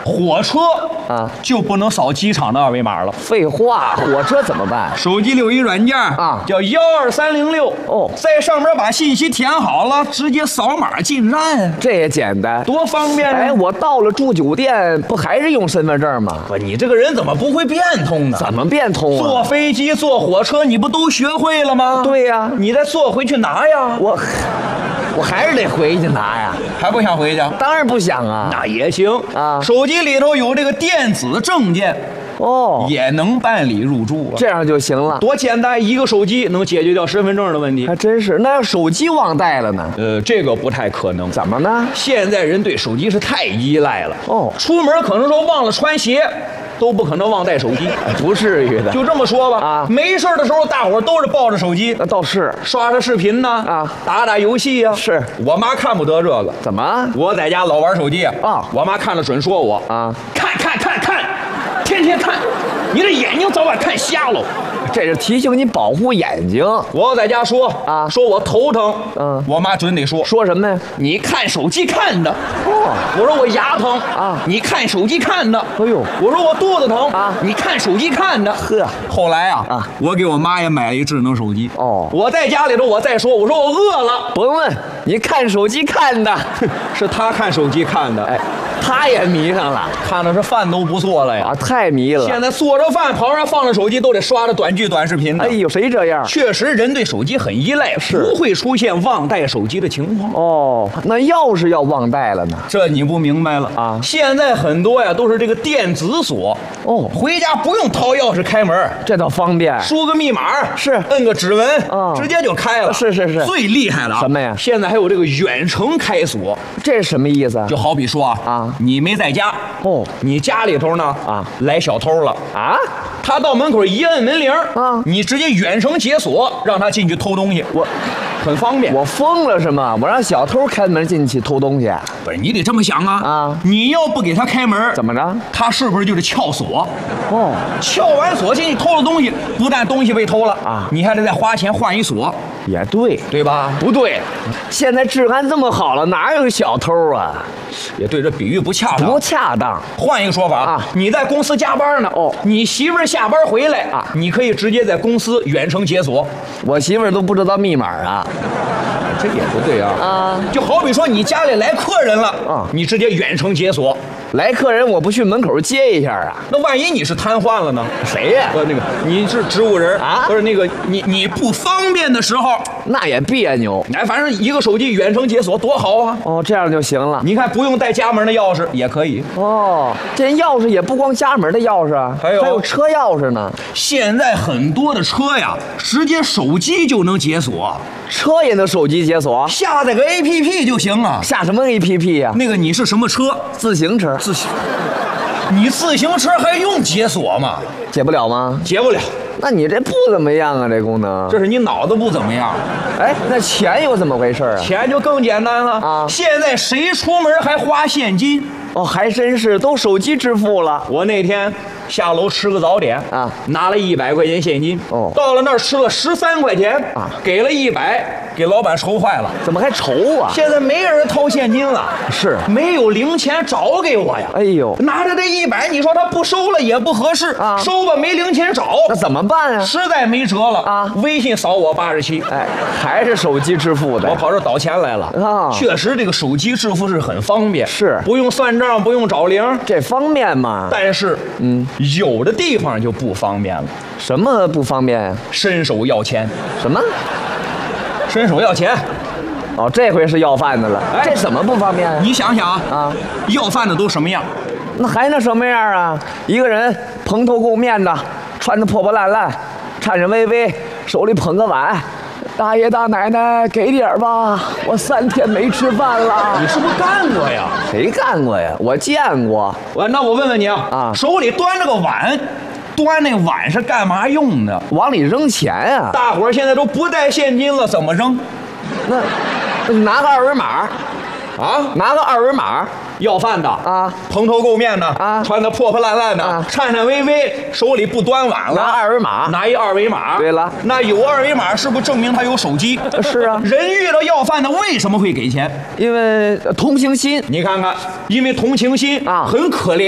火车啊就不能扫机场的二维码了。 废话，火车怎么办？ 手机里有一软件啊叫12306 哦在上面把信息填好了，直接扫码进站， 这也简单， 多方便啊！ 哎，我到了住酒店，不还是用身份证吗？ 不，你这个人怎么不会变通呢？ 怎么变通坐啊？ 飞机、坐火车，你不都学会了吗？ 对呀你再坐回去拿呀。 我还是得回去拿呀。 还不想回去？ 当然不想啊。 那也行啊手机里头有这个电子证件， 哦， 也能办理入住啊。 这样就行了。 多简单，一个手机能解决掉身份证的问题。 还真是，那要手机忘带了呢？ 这个不太可能。 怎么呢？ 现在人对手机是太依赖了。 哦出门可能说忘了穿鞋，都不可能忘带手机。 不至于的。 就这么说吧， 啊没事的时候，大伙儿都是抱着手机， 那倒是。 刷刷视频呐， 啊打游戏呀。 是我妈看不得这个， 怎么？ 我在家老玩手机啊我妈看了准说我啊， 看，天天看，你这眼睛早晚看瞎了。 这是提醒你保护眼睛。 我要在家说啊说我头疼，我妈准得说说什么呀？ 你看手机看的。 哦， 我说我牙疼啊你看手机看的。 哎呦我说我肚子疼啊你看手机看的。 呵后来啊啊我给我妈也买了一智能手机。 哦我在家里头我再说，我说我饿了， 不用问，你看手机看的。 是她看手机看的。 哎，他也迷上了看的是饭都不错了呀。 啊，太迷了。 现在做着饭，旁边放着手机，都得刷着短剧、短视频的。 哎呦，谁这样？ 确实，人对手机很依赖， 是不会出现忘带手机的情况。 哦，那钥匙要忘带了呢？ 这你不明白了啊现在很多呀都是这个电子锁， 哦回家不用掏钥匙开门， 这倒方便。 输个密码是摁个指纹， 啊直接就开了。 是最厉害的啊什么呀现在还有这个远程开锁， 这是什么意思？ 就好比说啊你没在家哦你家里头呢啊来小偷了。 啊， 他到门口一摁门铃啊你直接远程解锁，让他进去偷东西，很方便。 我疯了是吗？我让小偷开门进去偷东西？ 不是你得这么想啊啊你要不给他开门， 怎么着？ 他是不是就是撬锁？ 哦， 撬完锁进去偷了东西，不但东西被偷了啊你还得再花钱换一锁， 也对。 对吧？ 不对，现在治安这么好了，哪有小偷啊？ 也对，这比喻不恰当。 不恰当。 换一个说法啊你在公司加班呢， 哦你媳妇儿下班回来啊你可以直接在公司远程解锁。 我媳妇儿都不知道密码啊。 这也不对啊。 啊， 就好比说你家里来客人了啊你直接远程解锁， 来客人我不去门口接一下啊？ 那万一你是瘫痪了呢？ 谁呀？ 那个你是植物人啊不是那个你不方便的时候， 那也别扭。 哎，反正一个手机远程解锁多好啊！ 哦，这样就行了。 你看不用带家门的钥匙也可以。 哦，这钥匙也不光家门的钥匙啊， 还有车钥匙呢。 现在很多的车呀，直接手机就能解锁， 车也能手机解锁？ 下载个 APP 就行了。 下什么 APP 呀？ 那个你是什么车？ 自行车你自行车还用解锁吗？ 解不了吗？ 解不了， 那你这不怎么样啊，这功能。 这是你脑子不怎么样。 哎，那钱又怎么回事啊？ 钱就更简单了啊现在谁出门还花现金？ 哦，还真是都手机支付了。 我那天下楼吃个早点啊拿了100块钱现金。 哦到了那儿吃了13块钱啊给了100，给老板愁坏了。 怎么还愁啊？ 现在没人掏现金了， 是没有零钱找给我呀。 哎呦， 拿着这100，你说他不收了也不合适啊收吧没零钱找， 那怎么办啊？ 实在没辙了啊微信扫我87。 哎，还是手机支付的我。跑这倒钱来了啊确实这个手机支付是很方便， 是不用算账，不用找零， 这方便吗？ 但是有的地方就不方便了， 什么不方便呀？ 伸手要钱， 什么？ 伸手要钱。 哦，这回是要饭的了。 哎这怎么不方便啊？ 你想想啊， 要饭的都什么样？ 那还能什么样啊？一个人蓬头垢面的，穿得破破烂烂，颤颤巍巍，手里捧个碗。大爷大奶奶，给点儿吧，我3天没吃饭了。 你是不是干过呀？ 谁干过呀？我见过。 那我问问你啊手里端着个碗，端那碗是干嘛用的？ 往里扔钱啊？ 大伙儿现在都不带现金了，怎么扔？ 那你拿个二维码， 啊？ 拿个二维码要饭的啊， 蓬头垢面的啊穿得破破烂烂的啊颤颤巍巍，手里不端碗了， 拿二维码。 拿一二维码。 对了那有二维码是不是证明他有手机？ 是啊， 人遇到要饭的为什么会给钱？ 因为同情心。 你看看，因为同情心啊很可怜。